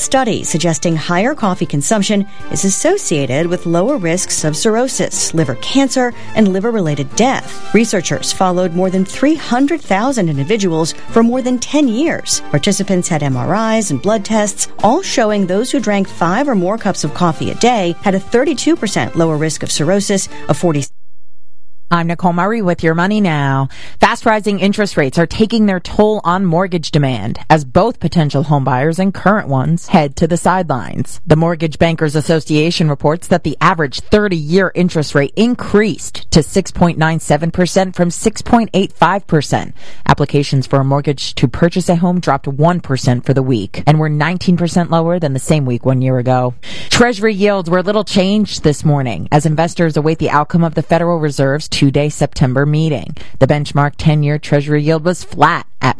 study suggesting higher coffee consumption is associated with lower risks of cirrhosis, liver cancer, and liver-related death. Researchers followed more than 300,000 individuals for more than 10 years. Participants had MRIs and blood tests, all showing those who drank 5 or more cups of coffee a day had a 32% lower risk of cirrhosis, a 40%. I'm Nicole Murray with Your Money Now. Fast rising interest rates are taking their toll on mortgage demand as both potential homebuyers and current ones head to the sidelines. The Mortgage Bankers Association reports that the average 30-year interest rate increased to 6.97% from 6.85%. Applications for a mortgage to purchase a home dropped 1% for the week and were 19% lower than the same week 1 year ago. Treasury yields were little changed this morning as investors await the outcome of the Federal Reserve's two-day September meeting. The benchmark 10-year Treasury yield was flat at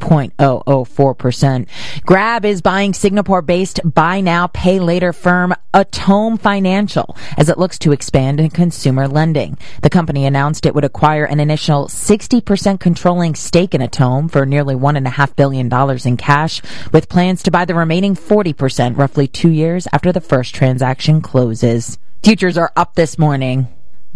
5.004%. Grab is buying Singapore-based buy now, pay later firm Atome Financial as it looks to expand in consumer lending. The company announced it would acquire an initial 60% controlling stake in Atome for nearly $1.5 billion in cash, with plans to buy the remaining 40% roughly 2 years after the first transaction closes. Futures are up this morning.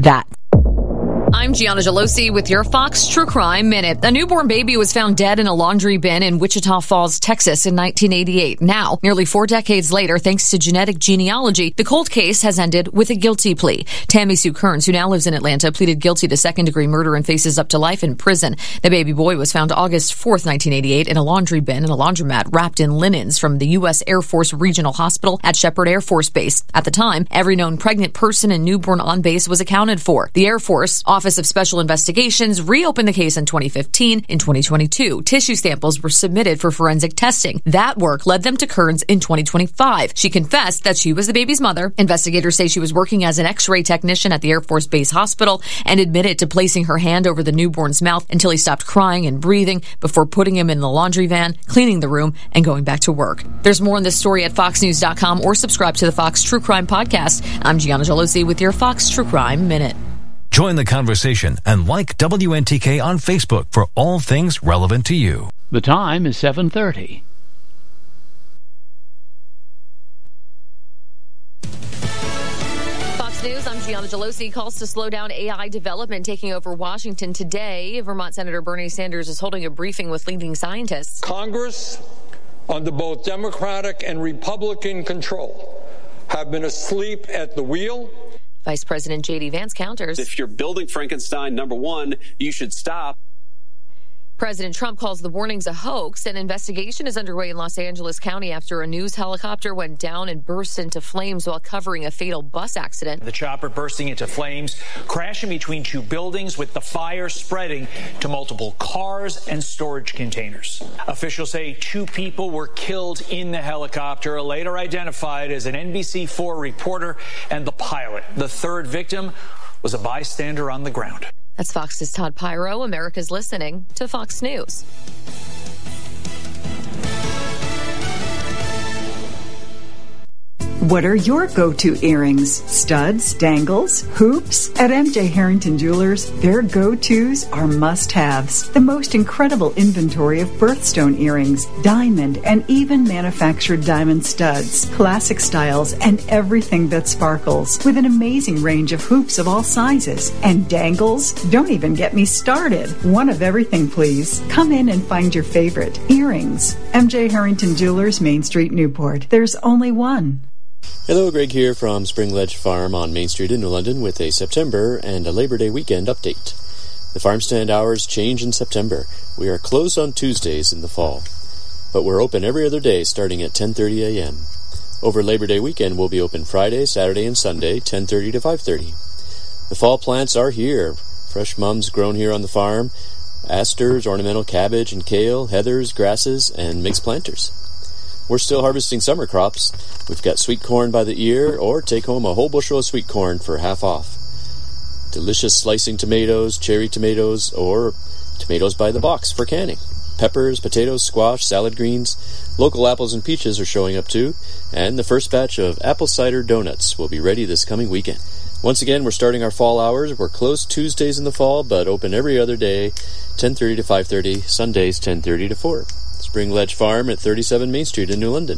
I'm Gianna Gelosi with your Fox True Crime Minute. A newborn baby was found dead in a laundry bin in Wichita Falls, Texas in 1988. Now, nearly 4 decades later, thanks to genetic genealogy, the cold case has ended with a guilty plea. Tammy Sue Kearns, who now lives in Atlanta, pleaded guilty to second-degree murder and faces up to life in prison. The baby boy was found August 4th, 1988 in a laundry bin in a laundromat wrapped in linens from the U.S. Air Force Regional Hospital at Shepherd Air Force Base. At the time, every known pregnant person and newborn on base was accounted for. The Air Force Office of Special Investigations reopened the case in 2015. In 2022, tissue samples were submitted for forensic testing. That work led them to Kearns in 2025. She confessed that she was the baby's mother. Investigators say she was working as an X-ray technician at the Air Force Base Hospital and admitted to placing her hand over the newborn's mouth until he stopped crying and breathing before putting him in the laundry van, cleaning the room, and going back to work. There's more on this story at foxnews.com or subscribe to the Fox True Crime Podcast. I'm Gianna Gelosi with your Fox True Crime Minute. Join the conversation and like WNTK on Facebook for all things relevant to you. The time is 7:30. Fox News, I'm Gianna Gelosi. Calls to slow down AI development taking over Washington today. Vermont Senator Bernie Sanders is holding a briefing with leading scientists. Congress, under both Democratic and Republican control, have been asleep at the wheel. Vice President J.D. Vance counters. If you're building Frankenstein, number one, you should stop. President Trump calls the warnings a hoax. An investigation is underway in Los Angeles County after a news helicopter went down and burst into flames while covering a fatal bus accident. The chopper bursting into flames, crashing between 2 buildings with the fire spreading to multiple cars and storage containers. Officials say 2 people were killed in the helicopter, later identified as an NBC4 reporter and the pilot. The 3rd victim was a bystander on the ground. That's Fox's Todd Pyro. America's listening to Fox News. What are your go-to earrings? Studs, dangles, hoops? At MJ Harrington Jewelers, their go-tos are must-haves. The most incredible inventory of birthstone earrings, diamond, and even manufactured diamond studs, classic styles, and everything that sparkles, with an amazing range of hoops of all sizes. And dangles? Don't even get me started. One of everything, please. Come in and find your favorite. Earrings. MJ Harrington Jewelers, Main Street, Newport. There's only one. Hello, Greg here from Spring Ledge Farm on Main Street in New London with a September and a Labor Day weekend update. The farm stand hours change in September. We are closed on Tuesdays in the fall, but we're open every other day starting at 10:30 a.m. Over Labor Day weekend, we'll be open Friday, Saturday, and Sunday, 10:30 to 5:30. The fall plants are here. Fresh mums grown here on the farm, asters, ornamental cabbage and kale, heathers, grasses, and mixed planters. We're still harvesting summer crops. We've got sweet corn by the ear, or take home a whole bushel of sweet corn for half off. Delicious slicing tomatoes, cherry tomatoes, or tomatoes by the box for canning. Peppers, potatoes, squash, salad greens. Local apples and peaches are showing up too, and the first batch of apple cider donuts will be ready this coming weekend. Once again, we're starting our fall hours. We're closed Tuesdays in the fall, but open every other day, 10:30 to 5:30, Sundays 10:30 to 4. Spring Ledge Farm at 37 Main Street in New London.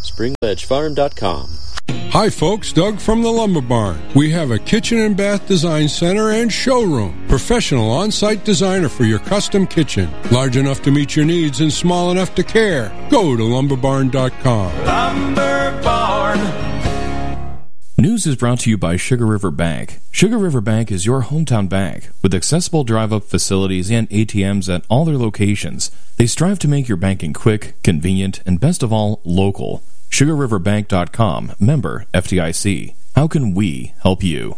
SpringLedgeFarm.com. Hi folks, Doug from the Lumber Barn. We have a kitchen and bath design center and showroom. Professional on-site designer for your custom kitchen. Large enough to meet your needs and small enough to care. Go to lumberbarn.com. Lumber Barn. News is brought to you by Sugar River Bank. Sugar River Bank is your hometown bank with accessible drive-up facilities and ATMs at all their locations. They strive to make your banking quick, convenient, and best of all, local. SugarRiverBank.com, member FDIC. How can we help you?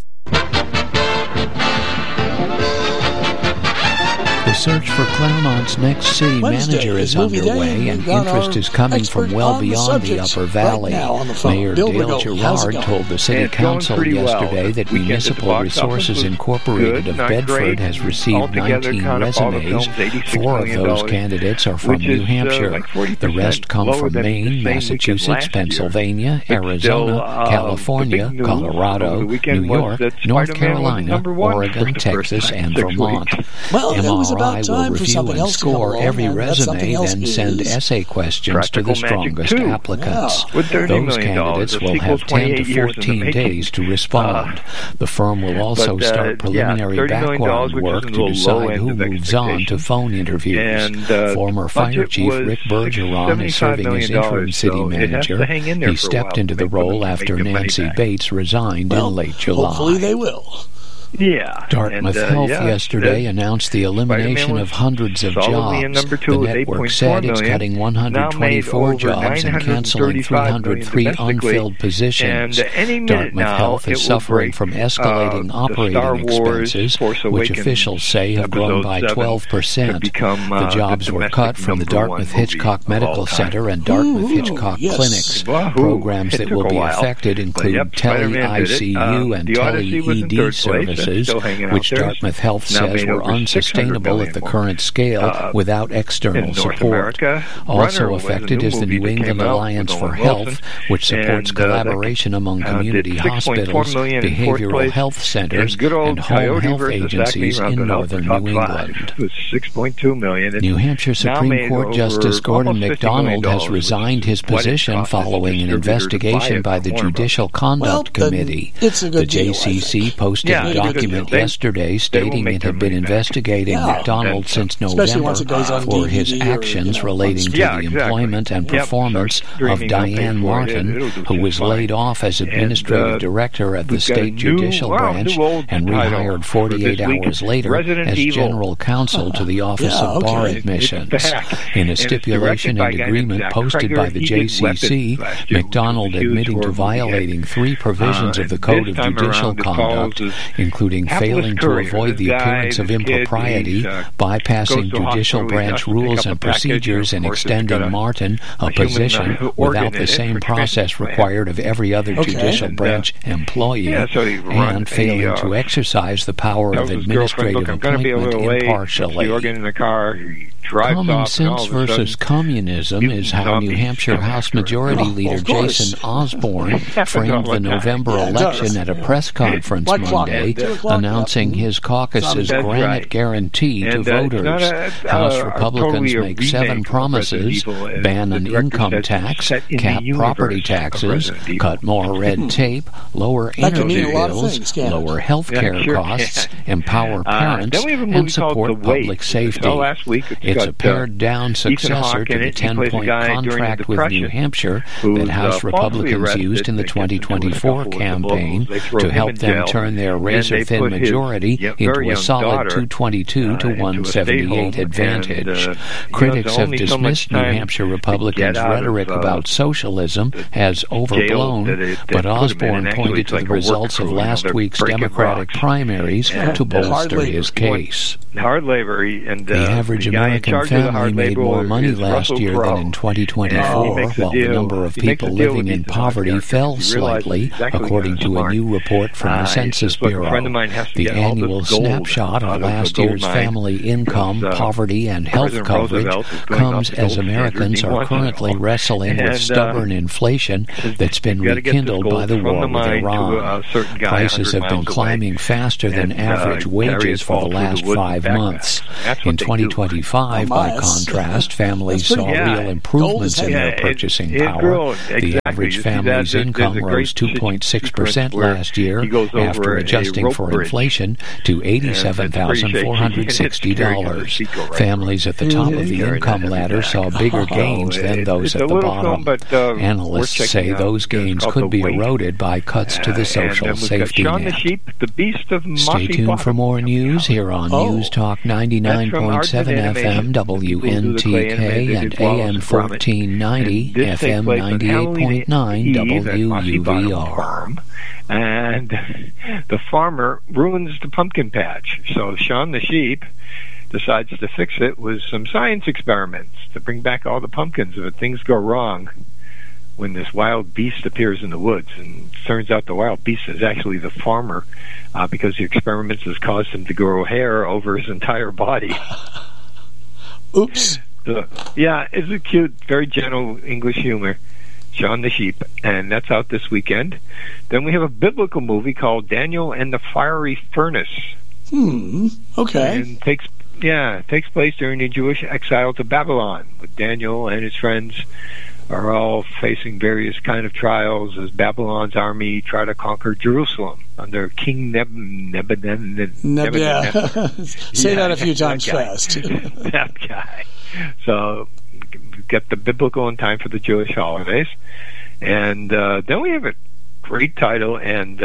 The search for Claremont's next city manager is underway, and interest is coming from well beyond the Upper Valley. Mayor Dale Gerard told the City Council yesterday that Municipal Resources Incorporated of Bedford has received 19 resumes. 4 of those candidates are from New Hampshire. The rest come from Maine, Massachusetts, Pennsylvania, Arizona, California, Colorado, New York, North Carolina, Oregon, Texas, and Vermont. MRI will review and score every resume, then send essay questions to the strongest applicants. Those candidates will have 10 to 14 days to respond. The firm will also start preliminary background work to decide who moves on to phone interviews. Former Fire Chief Rick Bergeron is serving as interim city manager. He stepped into the role after Nancy Bates resigned in late July. Hopefully they will. Yeah. Dartmouth Health yesterday announced the elimination of hundreds of jobs. The network said it's cutting 124 jobs and canceling 303 unfilled positions. Dartmouth Health is suffering from escalating operating expenses, which officials say have grown by 12%. The jobs were cut from the Dartmouth Hitchcock Medical Center and Dartmouth Hitchcock Clinics. Programs that will be affected include tele-ICU and tele-ED services, which Dartmouth Health says were unsustainable at the current scale without external support. Also affected is the New England Alliance for Health, which supports collaboration among community hospitals, behavioral health centers, and home health agencies in northern New England. New Hampshire Supreme Court Justice Gordon MacDonald has resigned his position following an investigation by the Judicial Conduct Committee. The JCC posted a document yesterday stating it had been investigating MacDonald since November for his actions relating to the employment and performance of Diane Martin, who was laid off as administrative director at the state judicial branch and rehired 48 hours later as general counsel to the Office of Bar Admissions. In a stipulation and agreement posted by the JCC, MacDonald admitting to violating 3 provisions of the Code of Judicial Conduct, including failing to avoid the appearance of impropriety, bypassing judicial branch rules and procedures and extending Martin a position without the same process required of every other judicial branch employee, and failing to exercise the power of administrative appointment impartially. Common sense versus communism is how New Hampshire House Majority Leader Jason Osborne framed the November election at a press conference Monday, announcing his caucus's granite guarantee to voters. House Republicans make 7 promises: ban an income tax, cap property taxes, cut more red tape, lower energy bills, lower health care costs, empower parents, and support public safety. It's a pared-down successor to the 10-point contract with New Hampshire that House Republicans used in the 2024 campaign to help them turn their razor-thin majority into a solid 222 to 178 advantage. Critics have dismissed New Hampshire Republicans' rhetoric about socialism as overblown, but Osborne pointed to the results of last week's Democratic primaries to bolster his case. The average American family made more money last year than in 2024, while the number of people living in poverty fell slightly, according to a new report from the Census Bureau. The annual snapshot of last year's family income, poverty, and health coverage comes as Americans are currently wrestling with stubborn inflation that's been rekindled by the war with Iran. Prices have been climbing faster than average wages for the last 5 months. In 2025, Live, by contrast, families saw real improvements in their purchasing power. The average family's income rose 2.6% last year after adjusting for inflation to $87,460. Families at the top of the income ladder saw bigger gains than those at the bottom. Analysts say those gains could be eroded by cuts to the social safety net. Stay tuned for more news here on News Talk 99.7 FM WNTK and AM 1490 FM 98.9 WUVR. And the farmer ruins the pumpkin patch. So Sean the sheep decides to fix it with some science experiments to bring back all the pumpkins if things go wrong when this wild beast appears in the woods. And it turns out the wild beast is actually the farmer because the experiments has caused him to grow hair over his entire body. Oops. So, yeah, it's a cute, very gentle English humor, Sean the Sheep, and that's out this weekend. Then we have a biblical movie called Daniel and the Fiery Furnace. Okay. And takes place during the Jewish exile to Babylon, with Daniel and his friends are all facing various kind of trials as Babylon's army try to conquer Jerusalem under King Nebuchadnezzar. Say that a few times fast. That guy. So get the biblical in time for the Jewish holidays. And then we have a great title, and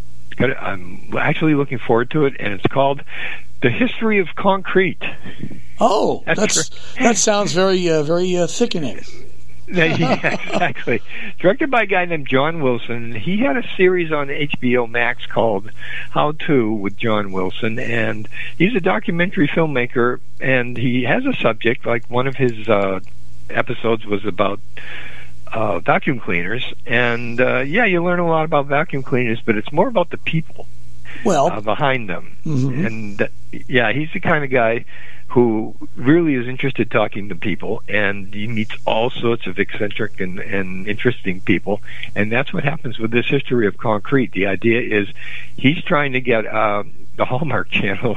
I'm actually looking forward to it, and it's called The History of Concrete. Oh, that sounds very thickening. Yeah, exactly. Directed by a guy named John Wilson. He had a series on HBO Max called How To with John Wilson, and he's a documentary filmmaker, and he has a subject, like one of his episodes was about vacuum cleaners, and you learn a lot about vacuum cleaners, but it's more about the people behind them. Mm-hmm. And he's the kind of guy who really is interested in talking to people, and he meets all sorts of eccentric and interesting people, and that's what happens with this History of Concrete. The idea is he's trying to get the Hallmark Channel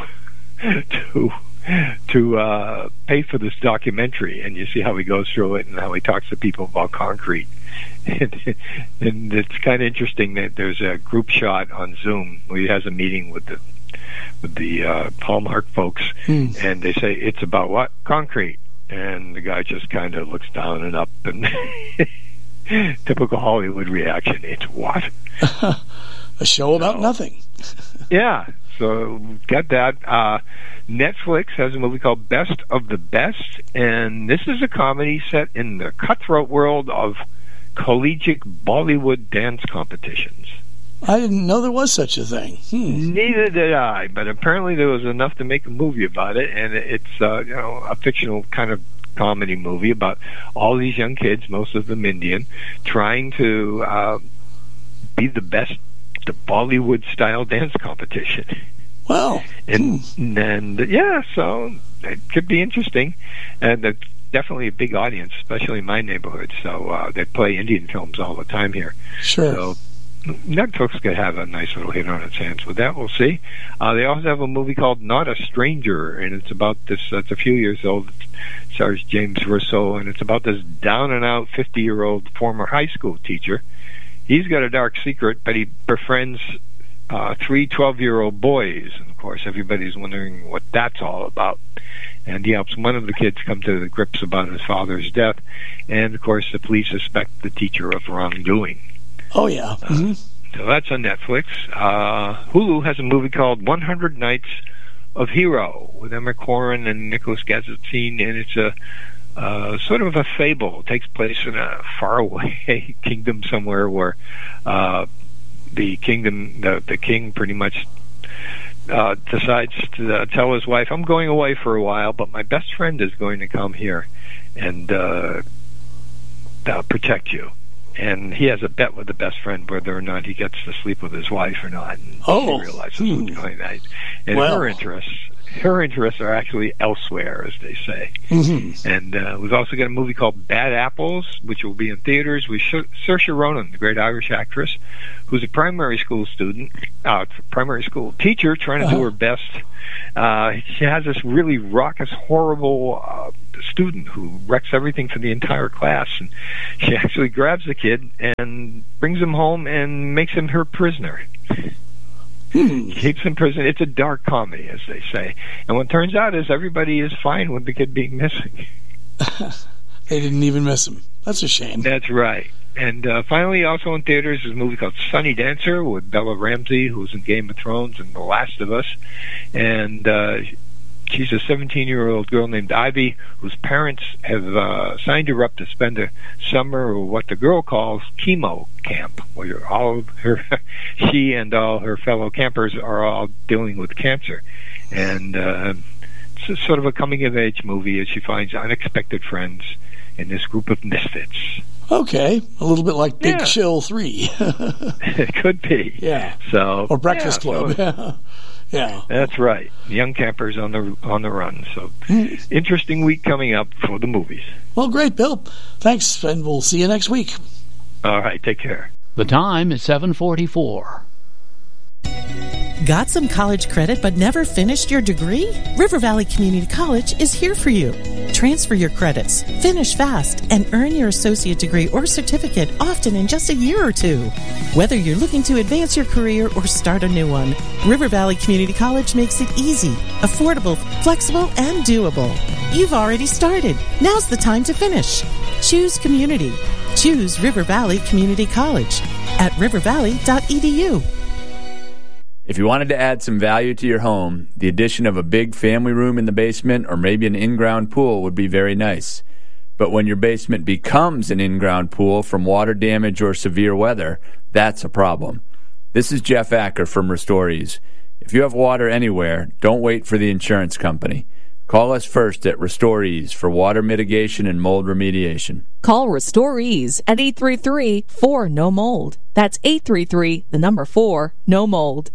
to pay for this documentary, and you see how he goes through it and how he talks to people about concrete. And it's kind of interesting that there's a group shot on Zoom where he has a meeting with the Hallmark folks, and they say, it's about what? Concrete. And the guy just kind of looks down and up, and typical Hollywood reaction, it's what? A show about nothing. Yeah, so got that. Netflix has a movie called Best of the Best, and this is a comedy set in the cutthroat world of collegiate Bollywood dance competitions. I didn't know there was such a thing. Neither did I, but apparently there was enough to make a movie about it, and it's a fictional kind of comedy movie about all these young kids, most of them Indian, trying to be the best, the Bollywood-style dance competition. Wow. And so it could be interesting, and it's definitely a big audience, especially in my neighborhood, so they play Indian films all the time here. Sure. So Netflix could have a nice little hit on its hands with that. We'll see. They also have a movie called Not a Stranger, and it's about this. It's a few years old. It stars James Russo, and it's about this down-and-out 50-year-old former high school teacher. He's got a dark secret, but he befriends 3 12-year-old boys, and of course everybody's wondering what that's all about. And he helps one of the kids come to the grips about his father's death, and of course the police suspect the teacher of wrongdoing. Oh, yeah. So that's on Netflix. Hulu has a movie called 100 Nights of Hero with Emma Corrin and Nicholas Gazzottini, and it's a sort of a fable. It takes place in a faraway kingdom somewhere where the king pretty much decides to tell his wife, I'm going away for a while, but my best friend is going to come here and protect you. And he has a bet with the best friend whether or not he gets to sleep with his wife or not. And she realizes what's going on. And her interests her interests are actually elsewhere, as they say. Mm-hmm. And we've also got a movie called Bad Apples, which will be in theaters with Saoirse Ronan, the great Irish actress, who's a primary school teacher trying to do her best. She has this really raucous, horrible student who wrecks everything for the entire class, and she actually grabs the kid and brings him home and makes him her prisoner. Keeps him in prison. It's a dark comedy, as they say. And what turns out is everybody is fine with the kid being missing. They didn't even miss him. That's a shame. That's right. And finally, also in theaters, is a movie called Sunny Dancer with Bella Ramsey, who's in Game of Thrones and The Last of Us. And she's a 17-year-old girl named Ivy, whose parents have signed her up to spend a summer or what the girl calls chemo camp, where she and all her fellow campers are all dealing with cancer. And it's sort of a coming-of-age movie as she finds unexpected friends in this group of misfits. Okay, a little bit like Big Chill 3. It could be. Yeah. So or Breakfast Club. So yeah. That's right. Young campers on the run. So interesting week coming up for the movies. Well, great, Bill. Thanks, and we'll see you next week. All right, take care. The time is 7:44. Got some college credit but never finished your degree? River Valley Community College is here for you. Transfer your credits, finish fast, and earn your associate degree or certificate often in just a year or two. Whether you're looking to advance your career or start a new one, River Valley Community College makes it easy, affordable, flexible, and doable. You've already started. Now's the time to finish. Choose community. Choose River Valley Community College at rivervalley.edu. If you wanted to add some value to your home, the addition of a big family room in the basement or maybe an in-ground pool would be very nice. But when your basement becomes an in-ground pool from water damage or severe weather, that's a problem. This is Jeff Acker from RestoreEase. If you have water anywhere, don't wait for the insurance company. Call us first at RestoreEase for water mitigation and mold remediation. Call RestoreEase at 833-4-NO-MOLD. That's 833-4-NO-MOLD.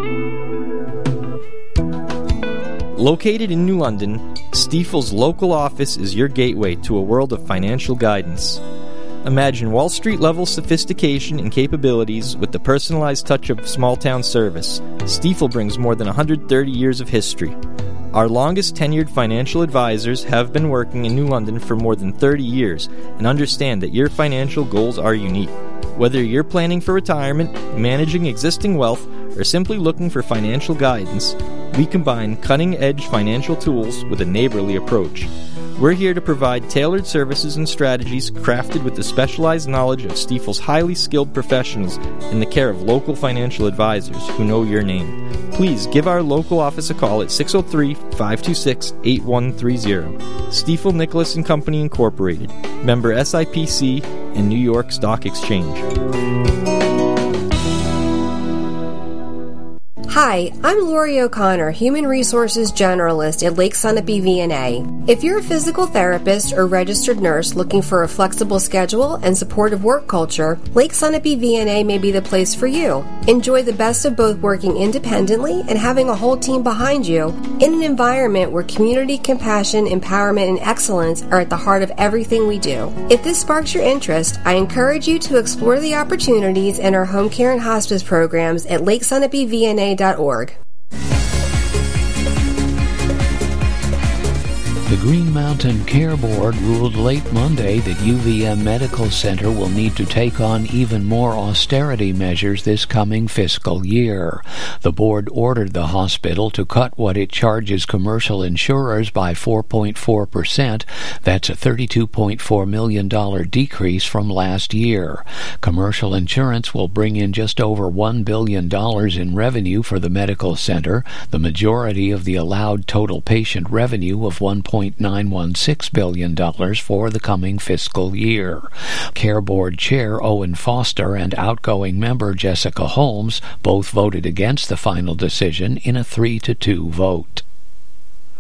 Located in New London, Stifel's local office is your gateway to a world of financial guidance. Imagine Wall Street-level sophistication and capabilities with the personalized touch of small-town service. Stifel brings more than 130 years of history. Our longest-tenured financial advisors have been working in New London for more than 30 years and understand that your financial goals are unique. Whether you're planning for retirement, managing existing wealth, or simply looking for financial guidance, we combine cutting-edge financial tools with a neighborly approach. We're here to provide tailored services and strategies crafted with the specialized knowledge of Stifel's highly skilled professionals in the care of local financial advisors who know your name. Please give our local office a call at 603-526-8130. Stifel Nicholas & Company Incorporated, member SIPC and New York Stock Exchange. Hi, I'm Lori O'Connor, Human Resources Generalist at Lake Sunapee VNA. If you're a physical therapist or registered nurse looking for a flexible schedule and supportive work culture, Lake Sunapee VNA may be the place for you. Enjoy the best of both working independently and having a whole team behind you in an environment where community, compassion, empowerment, and excellence are at the heart of everything we do. If this sparks your interest, I encourage you to explore the opportunities in our home care and hospice programs at lakesunapeevna.org. The Green Mountain Care Board ruled late Monday that UVM Medical Center will need to take on even more austerity measures this coming fiscal year. The board ordered the hospital to cut what it charges commercial insurers by 4.4%. That's a $32.4 million decrease from last year. Commercial insurance will bring in just over $1 billion in revenue for the medical center, the majority of the allowed total patient revenue of $1.916 billion for the coming fiscal year. Care Board Chair Owen Foster and outgoing member Jessica Holmes both voted against the final decision in a 3-2 vote.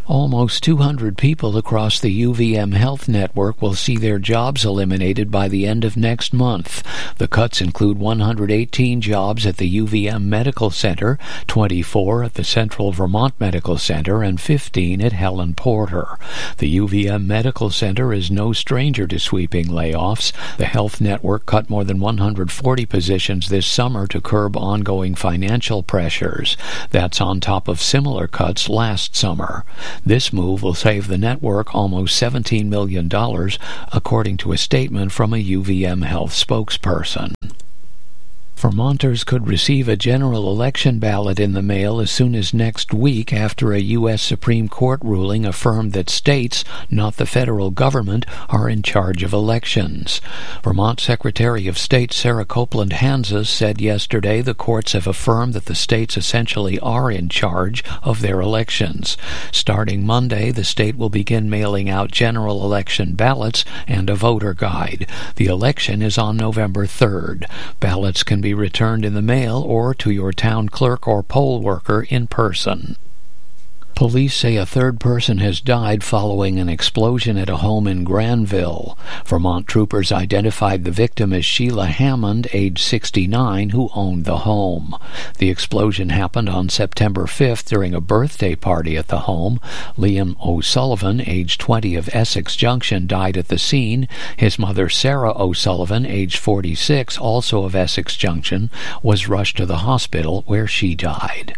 Almost 200 people across the UVM Health Network will see their jobs eliminated by the end of next month. The cuts include 118 jobs at the UVM Medical Center, 24 at the Central Vermont Medical Center, and 15 at Helen Porter. The UVM Medical Center is no stranger to sweeping layoffs. The health network cut more than 140 positions this summer to curb ongoing financial pressures. That's on top of similar cuts last summer. This move will save the network almost $17 million, according to a statement from a UVM Health spokesperson. Vermonters could receive a general election ballot in the mail as soon as next week after a U.S. Supreme Court ruling affirmed that states, not the federal government, are in charge of elections. Vermont Secretary of State Sarah Copeland Hanses said yesterday the courts have affirmed that the states essentially are in charge of their elections. Starting Monday, the state will begin mailing out general election ballots and a voter guide. The election is on November 3rd. Ballots can be returned in the mail or to your town clerk or poll worker in person. Police say a third person has died following an explosion at a home in Granville. Vermont troopers identified the victim as Sheila Hammond, age 69, who owned the home. The explosion happened on September 5th during a birthday party at the home. Liam O'Sullivan, age 20, of Essex Junction, died at the scene. His mother, Sarah O'Sullivan, age 46, also of Essex Junction, was rushed to the hospital where she died.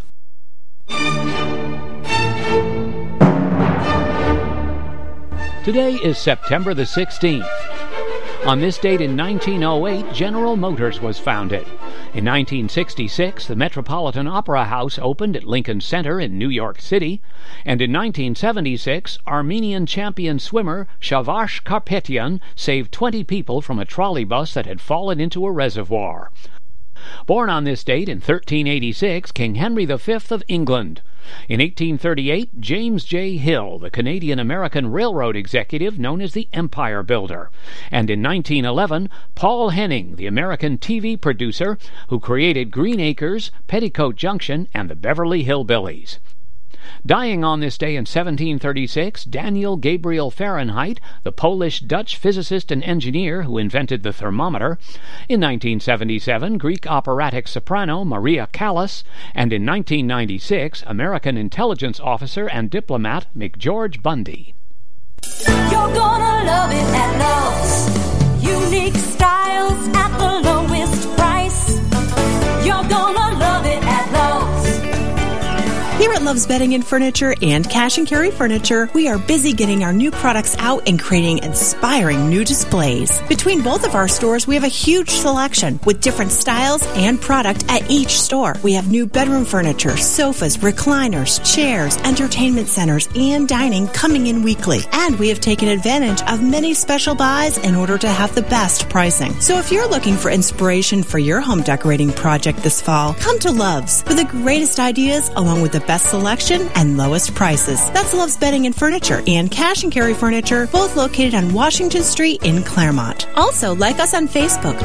Today is September the 16th. On this date in 1908, General Motors was founded. In 1966, the Metropolitan Opera House opened at Lincoln Center in New York City. And in 1976, Armenian champion swimmer Shavash Karpetyan saved 20 people from a trolley bus that had fallen into a reservoir. Born on this date in 1386, King Henry V of England. In 1838, James J. Hill, the Canadian-American railroad executive known as the Empire Builder. And in 1911, Paul Henning, the American TV producer who created Green Acres, Petticoat Junction, and the Beverly Hillbillies. Dying on this day in 1736, Daniel Gabriel Fahrenheit, the Polish-Dutch physicist and engineer who invented the thermometer. In 1977, Greek operatic soprano Maria Callas. And in 1996, American intelligence officer and diplomat McGeorge Bundy. You're gonna love it at Lowe's. Unique styles at the lowest price. You're gonna love it at Lowe's. Here at Love's Bedding and Furniture and Cash and Carry Furniture, we are busy getting our new products out and creating inspiring new displays. Between both of our stores, we have a huge selection with different styles and product at each store. We have new bedroom furniture, sofas, recliners, chairs, entertainment centers, and dining coming in weekly. And we have taken advantage of many special buys in order to have the best pricing. So if you're looking for inspiration for your home decorating project this fall, come to Love's for the greatest ideas along with the best selection and lowest prices. That's Love's Bedding and Furniture and Cash and Carry Furniture, both located on Washington Street in Claremont. Also, like us on Facebook.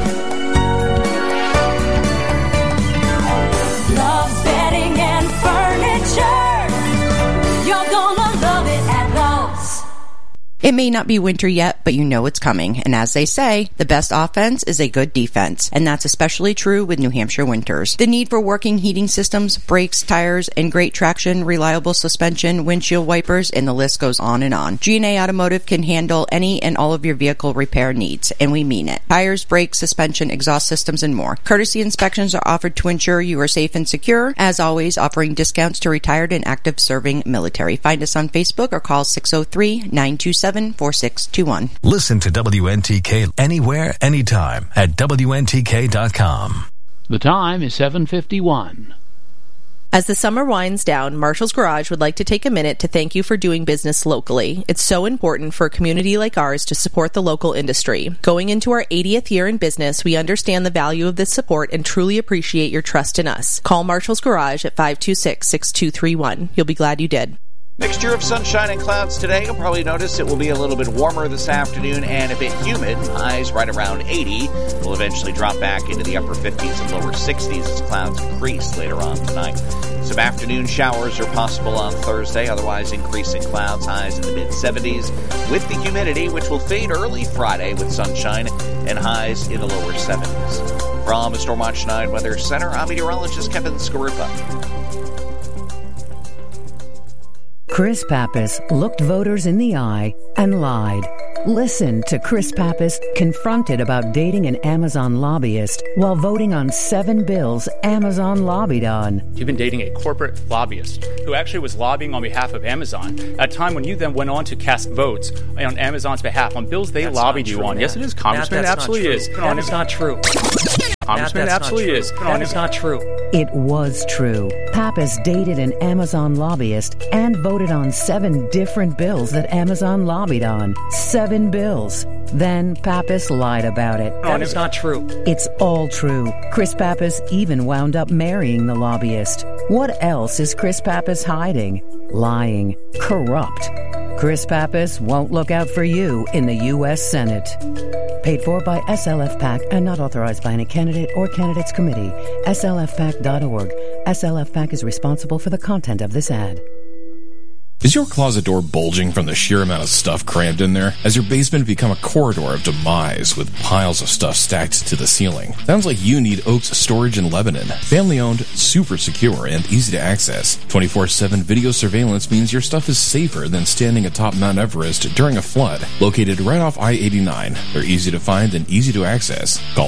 Love's Bedding and Furniture. You're gonna love it at Love's. It may not be winter yet, but you know it's coming. And as they say, the best offense is a good defense. And that's especially true with New Hampshire winters. The need for working heating systems, brakes, tires, and great traction, reliable suspension, windshield wipers, and the list goes on and on. G&A Automotive can handle any and all of your vehicle repair needs, and we mean it. Tires, brakes, suspension, exhaust systems, and more. Courtesy inspections are offered to ensure you are safe and secure. As always, offering discounts to retired and active serving military. Find us on Facebook or call 603-927-4621. Listen to WNTK anywhere, anytime at WNTK.com. The time is 7:51. As the summer winds down, Marshall's Garage would like to take a minute to thank you for doing business locally. It's so important for a community like ours to support the local industry. Going into our 80th year in business, we understand the value of this support and truly appreciate your trust in us. Call Marshall's Garage at 526-6231. You'll be glad you did. Mixture of sunshine and clouds today. You'll probably notice it will be a little bit warmer this afternoon and a bit humid. Highs right around 80. We'll eventually drop back into the upper 50s and lower 60s as clouds increase later on tonight. Some afternoon showers are possible on Thursday, otherwise increasing clouds, highs in the mid-70s with the humidity, which will fade early Friday with sunshine and highs in the lower 70s. From the Stormwatch 9 Weather Center, I'm meteorologist Kevin Skarupa. Chris Pappas looked voters in the eye and lied. Listen to Chris Pappas confronted about dating an Amazon lobbyist while voting on 7 bills Amazon lobbied on. You've been dating a corporate lobbyist who actually was lobbying on behalf of Amazon at a time when you then went on to cast votes on Amazon's behalf on bills they lobbied you on. Yes, it is, Congressman. It absolutely is. That is not true. Congressman, it absolutely is. That is not true. It was true. Pappas dated an Amazon lobbyist and voted on 7 different bills that Amazon lobbied on. 7 bills. Then Pappas lied about it. That is not true. It's all true. Chris Pappas even wound up marrying the lobbyist. What else is Chris Pappas hiding? Lying. Corrupt. Chris Pappas won't look out for you in the U.S. Senate. Paid for by SLF PAC and not authorized by any candidate or candidates committee. SLFPAC.org. SLF PAC is responsible for the content of this ad. Is your closet door bulging from the sheer amount of stuff crammed in there? Has your basement become a corridor of demise with piles of stuff stacked to the ceiling? Sounds like you need Oaks Storage in Lebanon. Family-owned, super secure, and easy to access. 24/7 video surveillance means your stuff is safer than standing atop Mount Everest during a flood. Located right off I-89, they're easy to find and easy to access. Call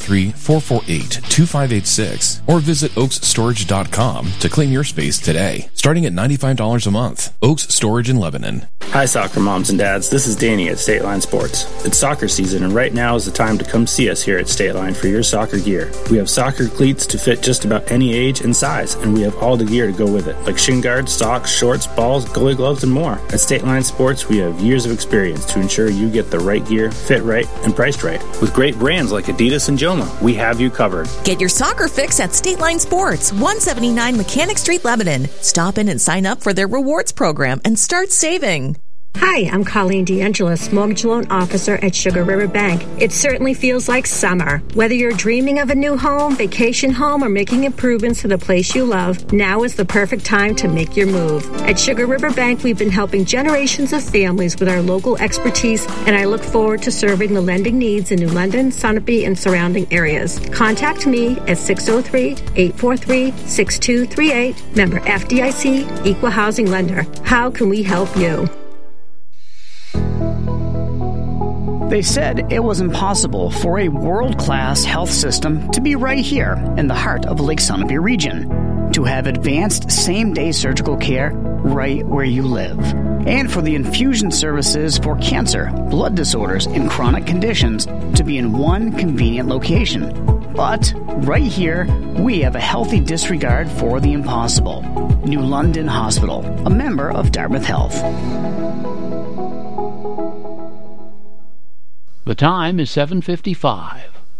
603-448-2586 or visit oaksstorage.com to claim your space today, starting at $95 a month. Oaks Storage in Lebanon. Hi, soccer moms and dads. This is Danny at State Line Sports. It's soccer season, and right now is the time to come see us here at State Line for your soccer gear. We have soccer cleats to fit just about any age and size, and we have all the gear to go with it, like shin guards, socks, shorts, balls, goalie gloves, and more. At State Line Sports, we have years of experience to ensure you get the right gear, fit right, and priced right. With great brands like Adidas and Joma, we have you covered. Get your soccer fix at State Line Sports, 179 Mechanic Street, Lebanon. Stop in and sign up for their rewards program and start saving. Hi, I'm Colleen DeAngelis, Mortgage Loan Officer at Sugar River Bank. It certainly feels like summer. Whether you're dreaming of a new home, vacation home, or making improvements to the place you love, now is the perfect time to make your move. At Sugar River Bank, we've been helping generations of families with our local expertise, and I look forward to serving the lending needs in New London, Sunapee, and surrounding areas. Contact me at 603-843-6238, member FDIC, Equal Housing Lender. How can we help you? They said it was impossible for a world-class health system to be right here in the heart of Lake Sunapee region, to have advanced same-day surgical care right where you live, and for the infusion services for cancer, blood disorders, and chronic conditions to be in one convenient location. But right here, we have a healthy disregard for the impossible. New London Hospital, a member of Dartmouth Health. The time is 7:55.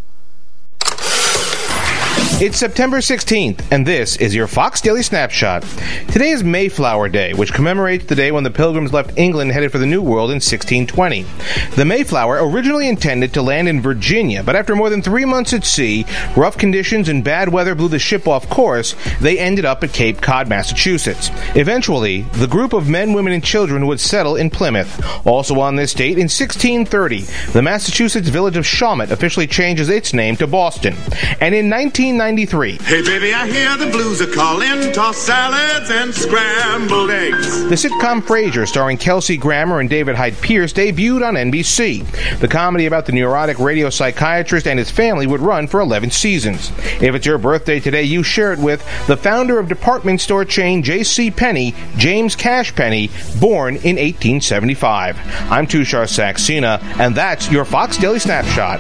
It's September 16th, and this is your Fox Daily Snapshot. Today is Mayflower Day, which commemorates the day when the Pilgrims left England headed for the New World in 1620. The Mayflower originally intended to land in Virginia, but after more than 3 months at sea, rough conditions and bad weather blew the ship off course. They ended up at Cape Cod, Massachusetts. Eventually, the group of men, women, and children would settle in Plymouth. Also on this date, in 1630, the Massachusetts village of Shawmut officially changes its name to Boston. And in 1993, hey baby, I hear the blues are calling, tossed salads and scrambled eggs. The sitcom Frasier, starring Kelsey Grammer and David Hyde Pierce, debuted on NBC. The comedy about the neurotic radio psychiatrist and his family would run for 11 seasons. If it's your birthday today, you share it with the founder of department store chain J.C. Penney, James Cash Penney, born in 1875. I'm Tushar Saxena, and that's your Fox Daily Snapshot.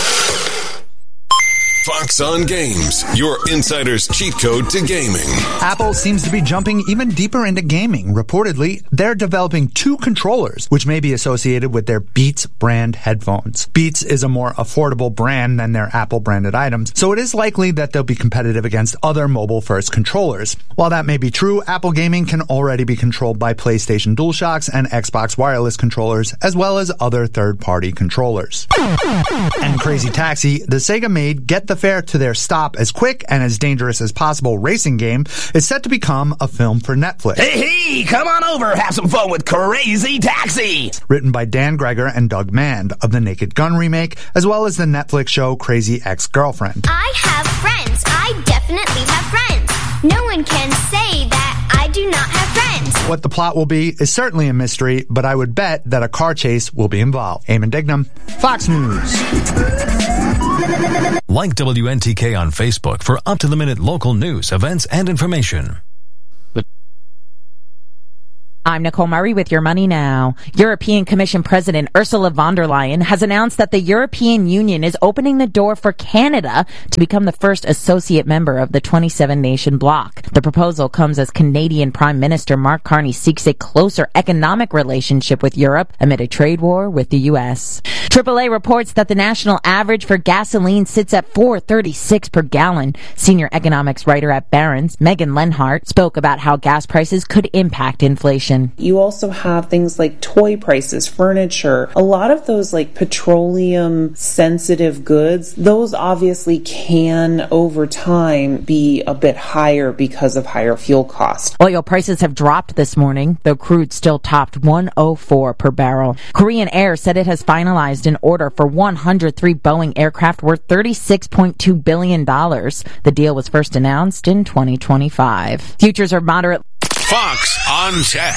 Fox on Games, your insider's cheat code to gaming. Apple seems to be jumping even deeper into gaming. Reportedly, they're developing 2 controllers, which may be associated with their Beats brand headphones. Beats is a more affordable brand than their Apple branded items, so it is likely that they'll be competitive against other mobile-first controllers. While that may be true, Apple gaming can already be controlled by PlayStation DualShocks and Xbox wireless controllers, as well as other third-party controllers. And Crazy Taxi, the Sega-made Get the fare to their stop as quick and as dangerous as possible racing game is set to become a film for Netflix. Hey, come on over, have some fun with Crazy Taxi! Written by Dan Greger and Doug Mand of the Naked Gun remake, as well as the Netflix show Crazy Ex-Girlfriend. I have friends. I definitely have friends. No one can say that I do not have friends. What the plot will be is certainly a mystery, but I would bet that a car chase will be involved. Eamon Dignam, Fox News. Like WNTK on Facebook for up-to-the-minute local news, events, and information. I'm Nicole Murray with Your Money Now. European Commission President Ursula von der Leyen has announced that the European Union is opening the door for Canada to become the first associate member of the 27-nation bloc. The proposal comes as Canadian Prime Minister Mark Carney seeks a closer economic relationship with Europe amid a trade war with the U.S. AAA reports that the national average for gasoline sits at $4.36 per gallon. Senior economics writer at Barron's, Megan Lenhart, spoke about how gas prices could impact inflation. You also have things like toy prices, furniture, a lot of those like petroleum sensitive goods. Those obviously can over time be a bit higher because of higher fuel costs. Oil prices have dropped this morning, though crude still topped $104 per barrel. Korean Air said it has finalized an order for 103 Boeing aircraft worth $36.2 billion. The deal was first announced in 2025. Futures are moderate. Fox on Tech.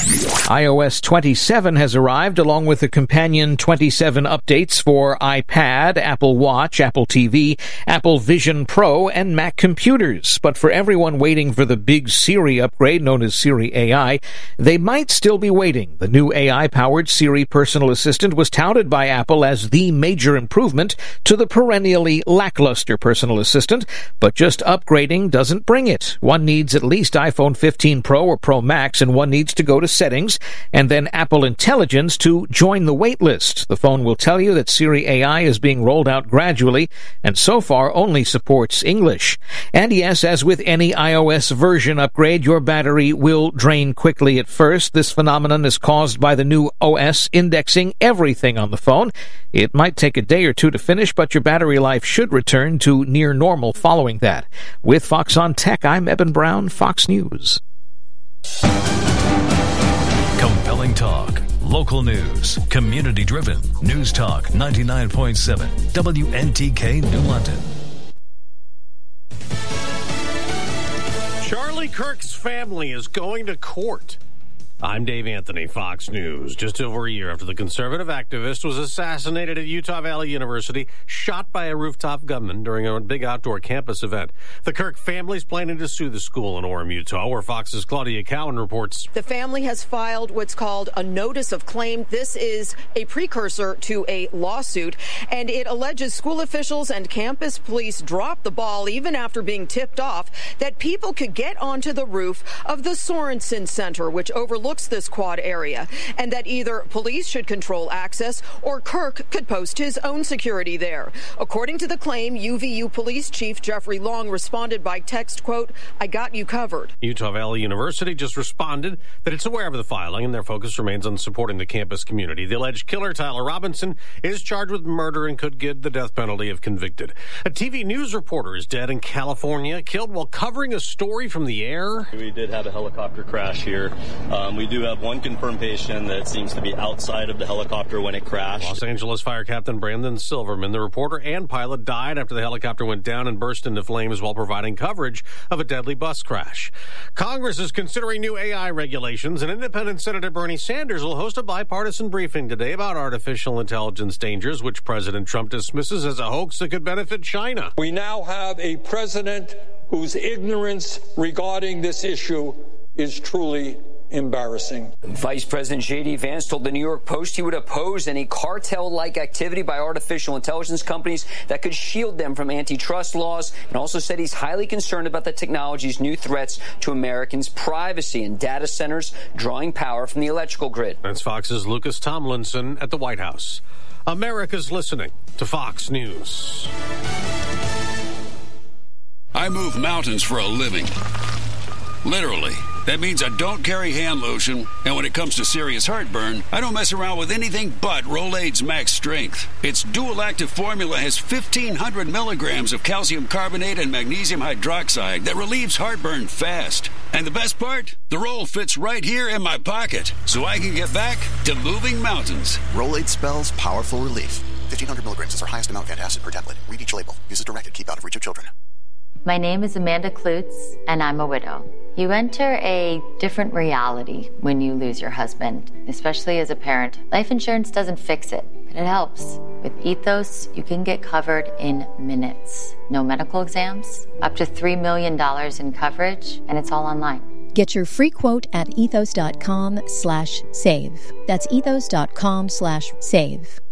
iOS 27 has arrived along with the companion 27 updates for iPad, Apple Watch, Apple TV, Apple Vision Pro, and Mac computers. But for everyone waiting for the big Siri upgrade known as Siri AI, they might still be waiting. The new AI-powered Siri personal assistant was touted by Apple as the major improvement to the perennially lackluster personal assistant, but just upgrading doesn't bring it. One needs at least iPhone 15 Pro or Pro Max, and one needs to go to Settings and then Apple Intelligence to join the wait list. The phone will tell you that Siri AI is being rolled out gradually and so far only supports English. And yes, as with any iOS version upgrade, your battery will drain quickly at first. This phenomenon is caused by the new OS indexing everything on the phone. It might take a day or two to finish, but your battery life should return to near normal following that. With Fox on Tech, I'm Eben Brown, Fox News. Compelling talk, local news, community-driven. News Talk 99.7, WNTK New London. Charlie Kirk's family is going to court. I'm Dave Anthony, Fox News. Just over a year after the conservative activist was assassinated at Utah Valley University, shot by a rooftop gunman during a big outdoor campus event. The Kirk family's planning to sue the school in Orem, Utah, where Fox's Claudia Cowan reports. The family has filed what's called a notice of claim. This is a precursor to a lawsuit, and it alleges school officials and campus police dropped the ball even after being tipped off that people could get onto the roof of the Sorensen Center, which overlooks this quad area, and that either police should control access or Kirk could post his own security there. According to the claim, UVU Police Chief Jeffrey Long responded by text, quote, "I got you covered." Utah Valley University just responded that it's aware of the filing and their focus remains on supporting the campus community. The alleged killer, Tyler Robinson, is charged with murder and could get the death penalty if convicted. A TV news reporter is dead in California, killed while covering a story from the air. We did have a helicopter crash here. We do have one confirmed patient that seems to be outside of the helicopter when it crashed. Los Angeles Fire Captain Brandon Silverman, the reporter and pilot, died after the helicopter went down and burst into flames while providing coverage of a deadly bus crash. Congress is considering new AI regulations, and independent Senator Bernie Sanders will host a bipartisan briefing today about artificial intelligence dangers, which President Trump dismisses as a hoax that could benefit China. We now have a president whose ignorance regarding this issue is truly embarrassing. Vice President J.D. Vance told the New York Post he would oppose any cartel-like activity by artificial intelligence companies that could shield them from antitrust laws, and also said he's highly concerned about the technology's new threats to Americans' privacy and data centers drawing power from the electrical grid. That's Fox's Lucas Tomlinson at the White House. America's listening to Fox News. I move mountains for a living. Literally. That means I don't carry hand lotion, and when it comes to serious heartburn, I don't mess around with anything but Rolaids Max Strength. Its dual-active formula has 1,500 milligrams of calcium carbonate and magnesium hydroxide that relieves heartburn fast. And the best part? The roll fits right here in my pocket, so I can get back to moving mountains. Rolaids spells powerful relief. 1,500 milligrams is our highest amount of antacid per tablet. Read each label. Use as directed. Keep out of reach of children. My name is Amanda Klutz, and I'm a widow. You enter a different reality when you lose your husband, especially as a parent. Life insurance doesn't fix it, but it helps. With Ethos, you can get covered in minutes. No medical exams, up to $3 million in coverage, and it's all online. Get your free quote at ethos.com/save. That's ethos.com/save.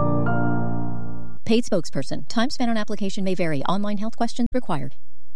Paid spokesperson. Time spent on application may vary. Online health questions required.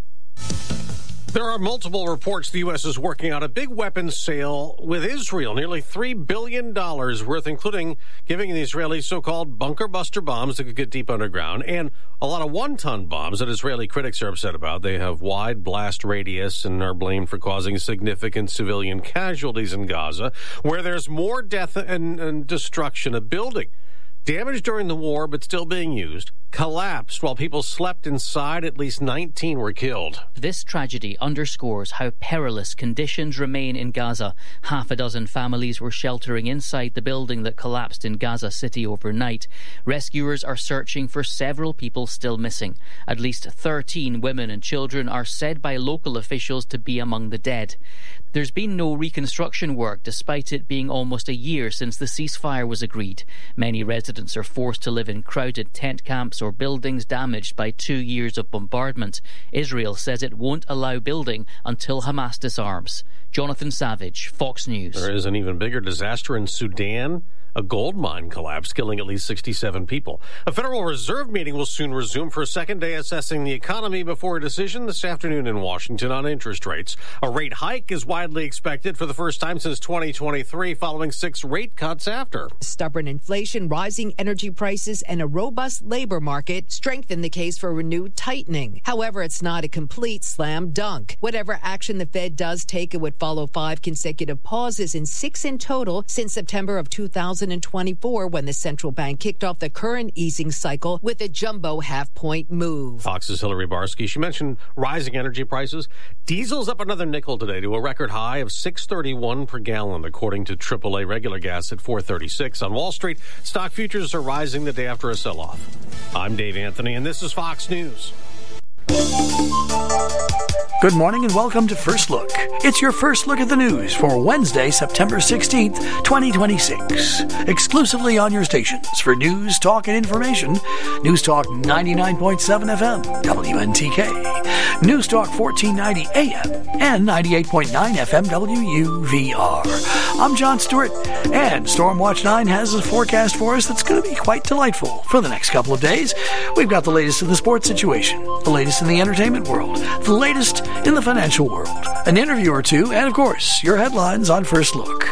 There are multiple reports the U.S. is working on a big weapons sale with Israel, nearly $3 billion worth, including giving the Israelis so-called bunker buster bombs that could get deep underground, and a lot of one-ton bombs that Israeli critics are upset about. They have wide blast radius and are blamed for causing significant civilian casualties in Gaza, where there's more death and destruction. A building damaged during the war but still being used collapsed while people slept inside. At least 19 were killed. This tragedy underscores how perilous conditions remain in Gaza. Half a dozen families were sheltering inside the building that collapsed in Gaza City overnight. Rescuers are searching for several people still missing. At least 13 women and children are said by local officials to be among the dead. There's been no reconstruction work, despite it being almost a year since the ceasefire was agreed. Many residents are forced to live in crowded tent camps or buildings damaged by 2 years of bombardment. Israel says it won't allow building until Hamas disarms. Jonathan Savage, Fox News. There is an even bigger disaster in Sudan. A gold mine collapsed, killing at least 67 people. A Federal Reserve meeting will soon resume for a second day assessing the economy before a decision this afternoon in Washington on interest rates. A rate hike is widely expected for the first time since 2023, following 6 rate cuts after. Stubborn inflation, rising energy prices, and a robust labor market strengthen the case for renewed tightening. However, it's not a complete slam dunk. Whatever action the Fed does take, it would follow 5 consecutive pauses and 6 in total since September of 2024, when the central bank kicked off the current easing cycle with a jumbo half-point move. Fox's Hillary Barsky. She mentioned rising energy prices. Diesel's up another nickel today to a record high of $6.31 per gallon, according to AAA regular gas at $4.36. On Wall Street, stock futures are rising the day after a sell-off. I'm Dave Anthony, and this is Fox News. Good morning and welcome to First Look. It's your first look at the news for Wednesday, September 16th, 2026. Exclusively on your stations for news, talk, and information. News Talk 99.7 FM, WNTK. News Talk 1490 AM and 98.9 FM, WUVR. I'm John Stewart, and Stormwatch 9 has a forecast for us that's going to be quite delightful for the next couple of days. We've got the latest in the sports situation, the latest in the entertainment world, the latest in the financial world, an interview or two, and of course, your headlines on First Look.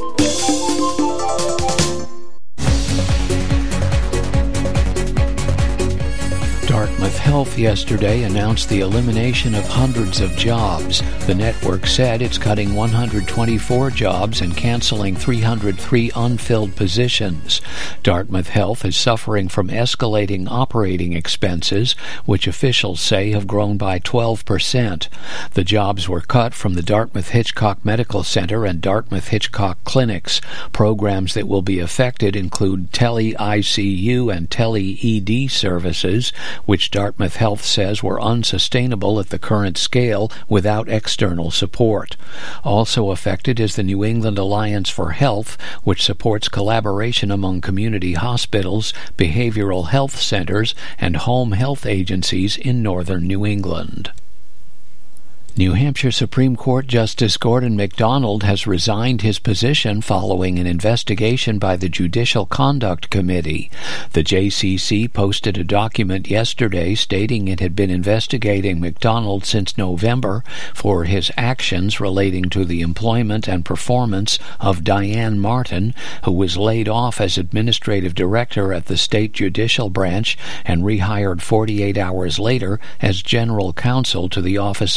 Dartmouth Health yesterday announced the elimination of hundreds of jobs. The network said it's cutting 124 jobs and canceling 303 unfilled positions. Dartmouth Health is suffering from escalating operating expenses, which officials say have grown by 12%. The jobs were cut from the Dartmouth Hitchcock Medical Center and Dartmouth Hitchcock Clinics. Programs that will be affected include tele-ICU and tele-ED services, which Dartmouth Health says were unsustainable at the current scale without external support. Also affected is the New England Alliance for Health, which supports collaboration among community hospitals, behavioral health centers, and home health agencies in northern New England. New Hampshire Supreme Court Justice Gordon MacDonald has resigned his position following an investigation by the Judicial Conduct Committee. The JCC posted a document yesterday stating it had been investigating MacDonald since November for his actions relating to the employment and performance of Diane Martin, who was laid off as administrative director at the state judicial branch and rehired 48 hours later as general counsel to the Office of Bar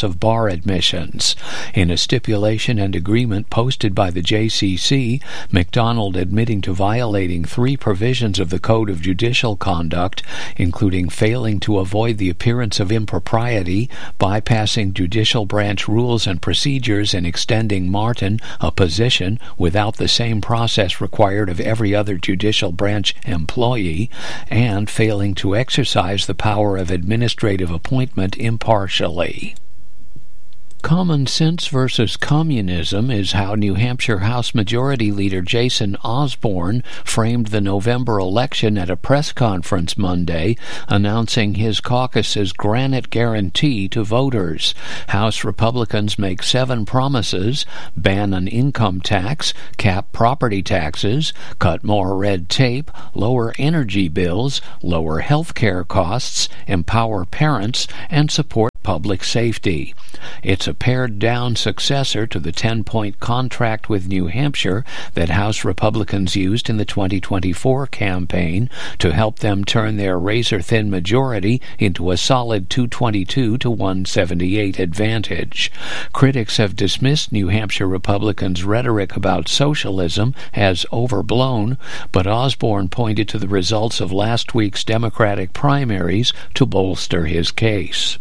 admissions. In a stipulation and agreement posted by the JCC, McDonald admitting to violating 3 provisions of the Code of Judicial Conduct, including failing to avoid the appearance of impropriety, bypassing judicial branch rules and procedures, and extending Martin a position without the same process required of every other judicial branch employee, and failing to exercise the power of administrative appointment impartially. Common sense versus communism is how New Hampshire House Majority Leader Jason Osborne framed the November election at a press conference Monday, announcing his caucus's granite guarantee to voters. House Republicans make 7 promises: ban an income tax, cap property taxes, cut more red tape, lower energy bills, lower health care costs, empower parents, and support public safety. It's a pared-down successor to the 10-point contract with New Hampshire that House Republicans used in the 2024 campaign to help them turn their razor-thin majority into a solid 222 to 178 advantage. Critics have dismissed New Hampshire Republicans' rhetoric about socialism as overblown, but Osborne pointed to the results of last week's Democratic primaries to bolster his case.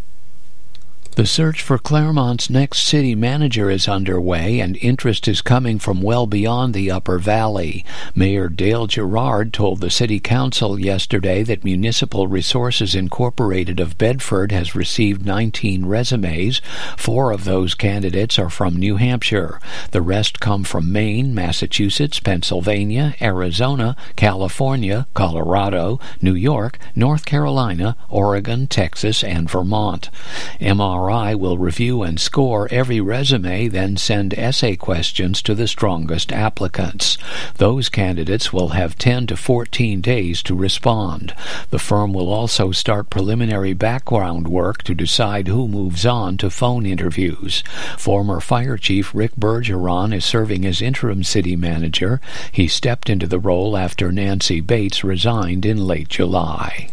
The search for Claremont's next city manager is underway, and interest is coming from well beyond the Upper Valley. Mayor Dale Gerard told the City Council yesterday that Municipal Resources Incorporated of Bedford has received 19 resumes. 4 of those candidates are from New Hampshire. The rest come from Maine, Massachusetts, Pennsylvania, Arizona, California, Colorado, New York, North Carolina, Oregon, Texas, and Vermont. MRI will review and score every resume, then send essay questions to the strongest applicants. Those candidates will have 10 to 14 days to respond. The firm will also start preliminary background work to decide who moves on to phone interviews. Former Fire Chief Rick Bergeron is serving as interim city manager. He stepped into the role after Nancy Bates resigned in late July.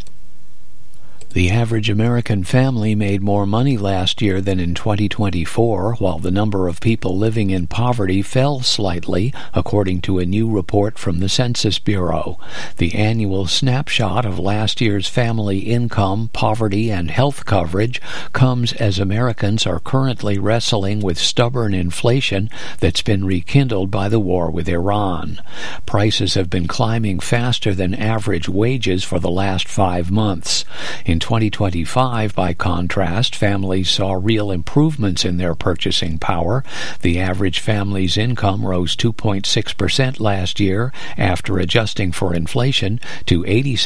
The average American family made more money last year than in 2024, while the number of people living in poverty fell slightly, according to a new report from the Census Bureau. The annual snapshot of last year's family income, poverty, and health coverage comes as Americans are currently wrestling with stubborn inflation that's been rekindled by the war with Iran. Prices have been climbing faster than average wages for the last 5 months. In 2025, by contrast, families saw real improvements in their purchasing power. The average family's income rose 2.6% last year, after adjusting for inflation, to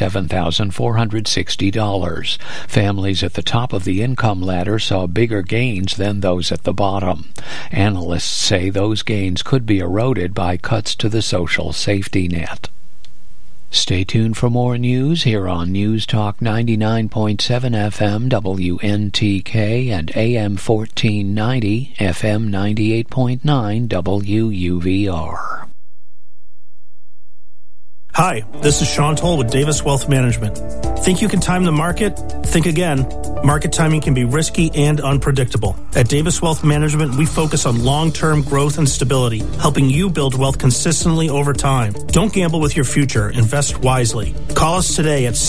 $87,460. Families at the top of the income ladder saw bigger gains than those at the bottom. Analysts say those gains could be eroded by cuts to the social safety net. Stay tuned for more news here on News Talk 99.7 FM WNTK and AM 1490 FM 98.9 WUVR. Hi, this is Sean Toll with Davis Wealth Management. Think you can time the market? Think again. Market timing can be risky and unpredictable. At Davis Wealth Management, we focus on long-term growth and stability, helping you build wealth consistently over time. Don't gamble with your future. Invest wisely. Call us today at